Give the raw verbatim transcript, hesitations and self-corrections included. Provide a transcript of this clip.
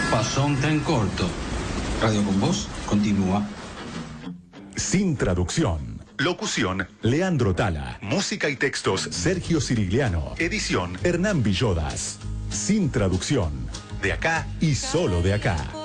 pasó un tren corto. Radio con Voz continúa. Sin traducción. Locución, Leandro Tala. Música y textos, Sergio Cirigliano. Edición, Hernán Villodas. Sin traducción. De acá y solo de acá.